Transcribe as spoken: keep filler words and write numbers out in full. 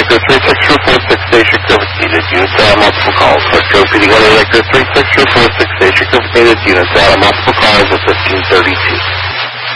Edgar three six four four six, station Griffith needed. Units out on multiple calls. West Joe P D one, Edgar three six four four six, station Griffith needed. Units out on multiple calls at fifteen thirty-two.